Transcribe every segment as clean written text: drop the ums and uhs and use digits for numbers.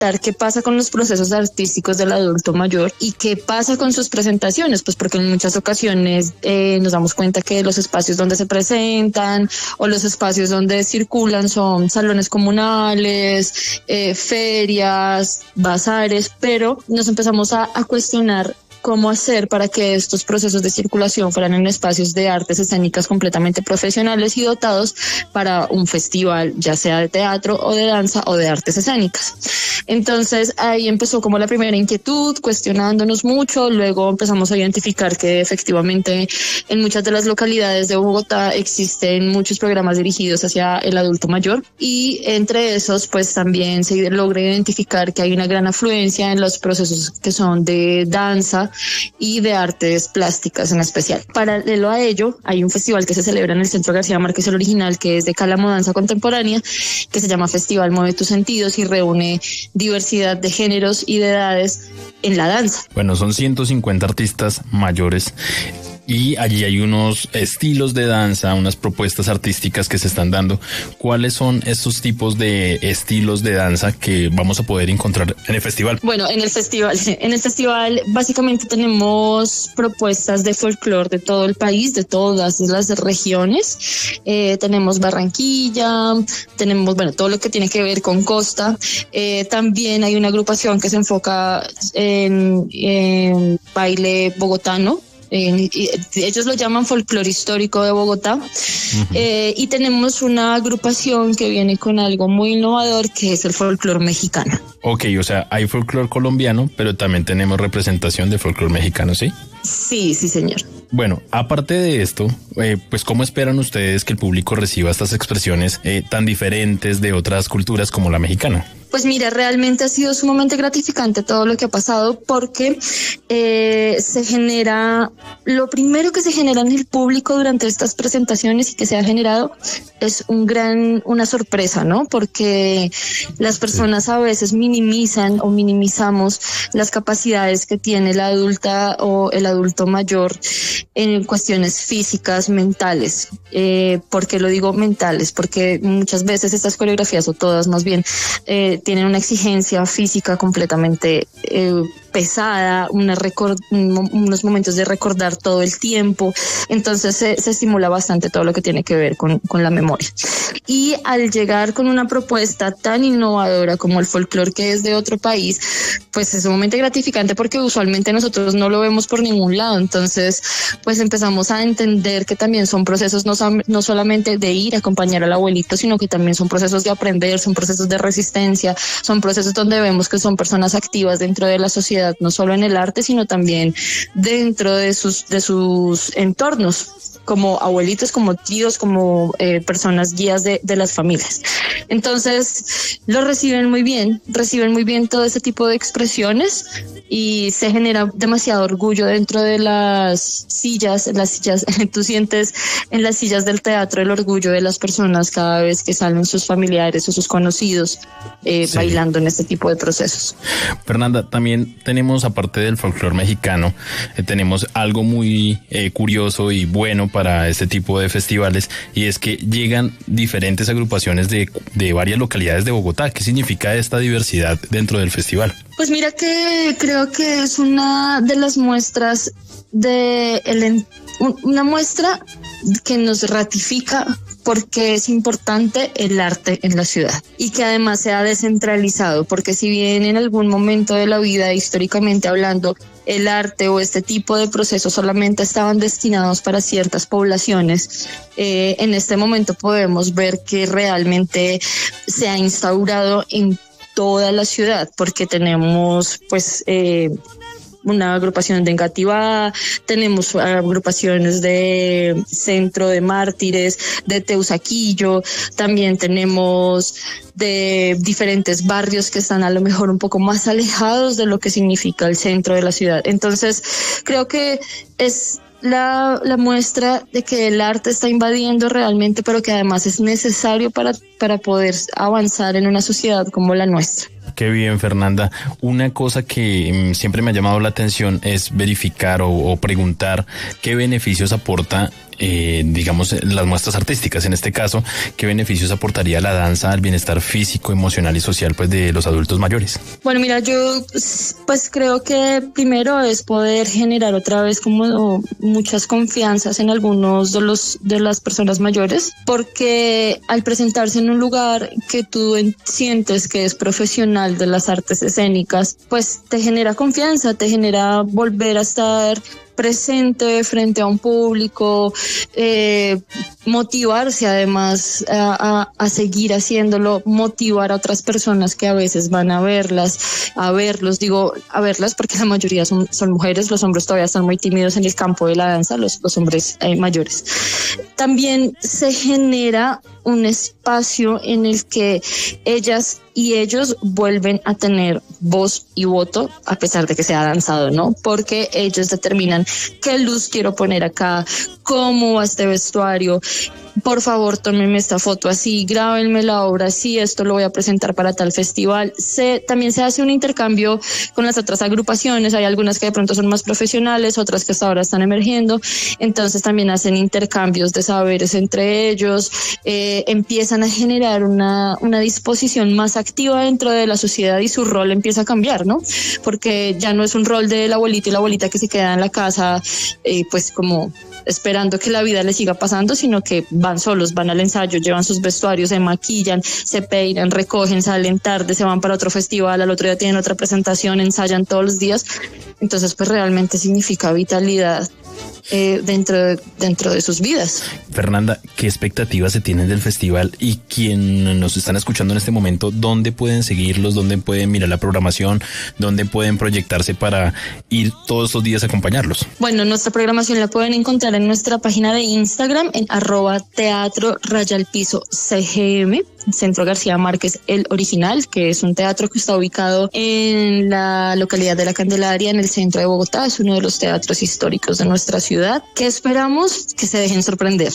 qué pasa con los procesos artísticos del adulto mayor y qué pasa con sus presentaciones, pues porque en muchas ocasiones nos damos cuenta que los espacios donde se presentan o los espacios donde circulan son salones comunales, ferias, bazares, pero nos empezamos a cuestionar cómo hacer para que estos procesos de circulación fueran en espacios de artes escénicas completamente profesionales y dotados para un festival, ya sea de teatro o de danza o de artes escénicas. Entonces ahí empezó como la primera inquietud, cuestionándonos mucho. Luego empezamos a identificar que efectivamente en muchas de las localidades de Bogotá existen muchos programas dirigidos hacia el adulto mayor, y entre esos pues también se logra identificar que hay una gran afluencia en los procesos que son de danza y de artes plásticas en especial. Paralelo a ello, hay un festival que se celebra en el Centro García Márquez, el original, que es de Cálamo Danza Contemporánea, que se llama Festival Mueve tus Sentidos y reúne diversidad de géneros y de edades en la danza. Bueno, son 150 artistas mayores y allí hay unos estilos de danza, unas propuestas artísticas que se están dando. ¿Cuáles son estos tipos de estilos de danza que vamos a poder encontrar en el festival? Bueno, en el festival básicamente tenemos propuestas de folclore de todo el país, de todas las regiones. Tenemos Barranquilla, tenemos, bueno, todo lo que tiene que ver con costa. También hay una agrupación que se enfoca en baile bogotano. Ellos lo llaman folclore histórico de Bogotá. Y tenemos una agrupación que viene con algo muy innovador, que es el folclore mexicano. Ok, o sea, hay folclore colombiano, pero también tenemos representación de folclore mexicano, ¿sí? Sí, señor. Bueno, aparte de esto, pues ¿cómo esperan ustedes que el público reciba estas expresiones tan diferentes de otras culturas como la mexicana? Pues mira, realmente ha sido sumamente gratificante todo lo que ha pasado, porque se genera, lo primero que se genera en el público durante estas presentaciones y que se ha generado es una sorpresa, ¿no? Porque las personas a veces minimizan o minimizamos las capacidades que tiene la adulta o el adulto mayor en cuestiones físicas, mentales. ¿Por qué lo digo mentales? Porque muchas veces estas coreografías, o todas más bien, tienen una exigencia física completamente pesada, unos momentos de recordar todo el tiempo. Entonces se estimula bastante todo lo que tiene que ver con la memoria. Y al llegar con una propuesta tan innovadora como el folclore, que es de otro país, pues es sumamente gratificante, porque usualmente nosotros no lo vemos por ningún lado. Entonces pues empezamos a entender que también son procesos no solamente de ir a acompañar al abuelito, sino que también son procesos de aprender, son procesos de resistencia, son procesos donde vemos que son personas activas dentro de la sociedad, no solo en el arte, sino también dentro de sus entornos, como abuelitos, como tíos, como personas guías de las familias. Entonces lo reciben muy bien todo ese tipo de expresiones, y se genera demasiado orgullo dentro de las sillas, tú sientes en las sillas del teatro el orgullo de las personas cada vez que salen sus familiares o sus conocidos bailando en este tipo de procesos. Fernanda, también tenemos, aparte del folclore mexicano, tenemos algo muy curioso y bueno para este tipo de festivales, y es que llegan diferentes agrupaciones de varias localidades de Bogotá. ¿Qué significa esta diversidad dentro del festival? Pues mira que creo que es una de las muestras una muestra que nos ratifica porque es importante el arte en la ciudad, y que además se ha descentralizado, porque si bien en algún momento de la vida, históricamente hablando, el arte o este tipo de procesos solamente estaban destinados para ciertas poblaciones, en este momento podemos ver que realmente se ha instaurado en toda la ciudad, porque tenemos pues una agrupación de Engativá, tenemos agrupaciones de Centro de Mártires, de Teusaquillo, también tenemos de diferentes barrios que están a lo mejor un poco más alejados de lo que significa el centro de la ciudad. Entonces creo que es la muestra de que el arte está invadiendo realmente, pero que además es necesario para poder avanzar en una sociedad como la nuestra. Qué bien, Fernanda. Una cosa que siempre me ha llamado la atención es verificar o preguntar qué beneficios aporta digamos, las muestras artísticas. En este caso, ¿qué beneficios aportaría la danza al bienestar físico, emocional y social pues de los adultos mayores? Bueno, mira, yo pues creo que primero es poder generar otra vez como muchas confianzas en algunos de las personas mayores, porque al presentarse en un lugar que tú sientes que es profesional de las artes escénicas, pues te genera confianza, te genera volver a estar presente frente a un público, motivarse además a seguir haciéndolo, motivar a otras personas que a veces van a verlos porque la mayoría son mujeres, los hombres todavía están muy tímidos en el campo de la danza, los hombres mayores. También se genera un espacio en el que ellas y ellos vuelven a tener voz y voto, a pesar de que sea danzado, ¿no? Porque ellos determinan qué luz quiero poner acá, cómo va este vestuario. Por favor, tómenme esta foto así, grábenme la obra así, esto lo voy a presentar para tal festival. También se hace un intercambio con las otras agrupaciones, hay algunas que de pronto son más profesionales, otras que hasta ahora están emergiendo, entonces también hacen intercambios de saberes entre ellos, empiezan a generar una disposición más activa dentro de la sociedad y su rol empieza a cambiar, ¿no? Porque ya no es un rol del abuelito y la abuelita que se queda en la casa, pues como esperando que la vida les siga pasando, sino que van solos, van al ensayo, llevan sus vestuarios, se maquillan, se peinan, recogen, salen tarde, se van para otro festival, al otro día tienen otra presentación, ensayan todos los días. Entonces, pues realmente significa vitalidad dentro de sus vidas. Fernanda, ¿qué expectativas se tienen del festival y quien nos están escuchando en este momento, dónde pueden seguirlos, dónde pueden mirar la programación, dónde pueden proyectarse para ir todos estos días a acompañarlos? Bueno, nuestra programación la pueden encontrar en nuestra página de Instagram en @teatro_CGM, Centro García Márquez, el original, que es un teatro que está ubicado en la localidad de La Candelaria, en el centro de Bogotá. Es uno de los teatros históricos de nuestra ciudad. ¿Qué esperamos? Que se dejen sorprender,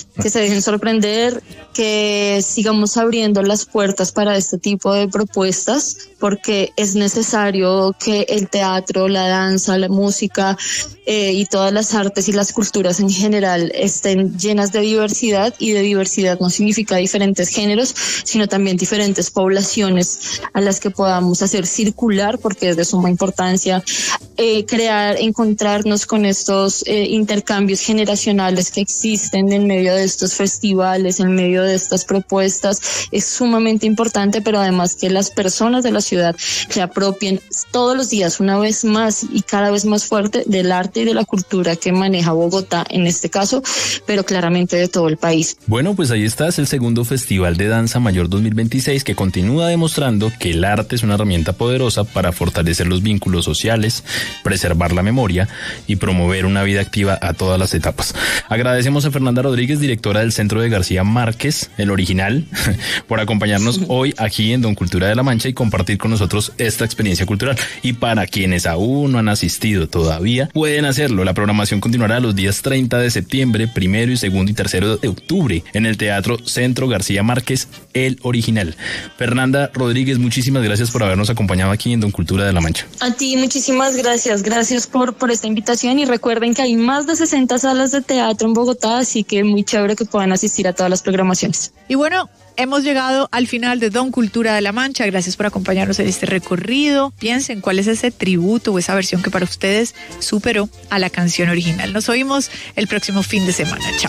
que sigamos abriendo las puertas para este tipo de propuestas, porque es necesario que el teatro, la danza, la música y todas las artes y las culturas en general estén llenas de diversidad, y de diversidad no significa diferentes géneros, sino también diferentes poblaciones a las que podamos hacer circular, porque es de suma importancia encontrarnos con estos intercambios generacionales que existen en medio de estos festivales, en medio de estas propuestas. Es sumamente importante, pero además que las personas de la ciudad se apropien todos los días, una vez más y cada vez más fuerte, del arte y de la cultura que maneja Bogotá en este caso, pero claramente de todo el país. Bueno, pues ahí está, es el segundo Festival de Danza Mayor 2026, que continúa demostrando que el arte es una herramienta poderosa para fortalecer los vínculos sociales, preservar la memoria y promover una vida activa a todas las etapas. Agradecemos a Fernanda Rodríguez, directora del Centro de García Márquez, el original, por acompañarnos hoy aquí en Don Cultura de la Mancha y compartir con nosotros esta experiencia cultural. Y para quienes aún no han asistido todavía, pueden hacerlo. La programación continuará los días 30 de septiembre, 1, 2 y 3 de octubre en el Teatro Centro García Márquez, el original. Fernanda Rodríguez, muchísimas gracias por habernos acompañado aquí en Don Cultura de la Mancha. A ti muchísimas gracias por esta invitación, y recuerden que hay más de 60 salas de teatro en Bogotá, así que muy chévere que puedan asistir a todas las programaciones. Y bueno, hemos llegado al final de Don Cultura de la Mancha. Gracias por acompañarnos en este recorrido. Piensen cuál es ese tributo o esa versión que para ustedes superó a la canción original. Nos oímos el próximo fin de semana. Chao.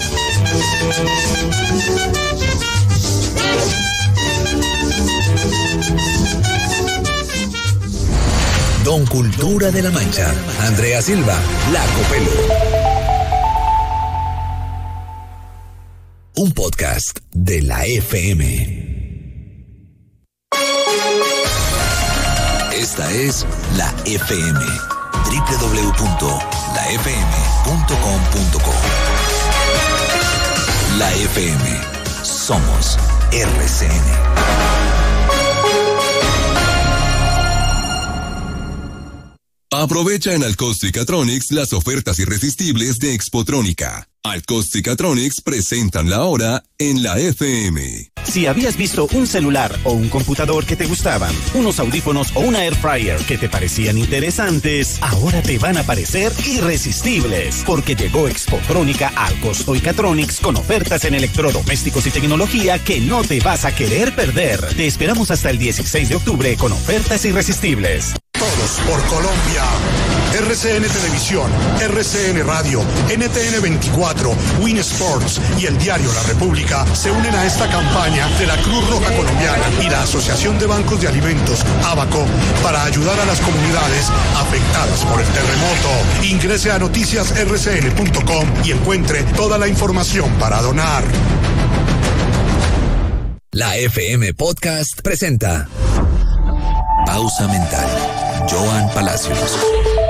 Don Cultura de la Mancha. Andrea Silva, La Copelo. Un podcast de la FM. Esta es la FM. www.lafm.com.co. La FM. Somos RCN. Aprovecha en Alcostic-Catronics las ofertas irresistibles de Expotrónica. Alcostic-Catronics presentan la hora en la FM. Si habías visto un celular o un computador que te gustaban, unos audífonos o una air fryer que te parecían interesantes, ahora te van a parecer irresistibles, porque llegó Expotrónica al Costo y Catronics con ofertas en electrodomésticos y tecnología que no te vas a querer perder. Te esperamos hasta el 16 de octubre con ofertas irresistibles. Todos por Colombia. RCN Televisión, RCN Radio, NTN 24, Win Sports y el diario La República se unen a esta campaña de la Cruz Roja Colombiana y la Asociación de Bancos de Alimentos, ABACO, para ayudar a las comunidades afectadas por el terremoto. Ingrese a noticiasrcn.com y encuentre toda la información para donar. La FM Podcast presenta Pausa Mental. Joan Palacios.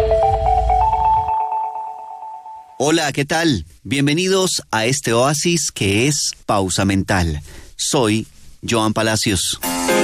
Hola, ¿qué tal? Bienvenidos a este oasis que es Pausa Mental. Soy Joan Palacios.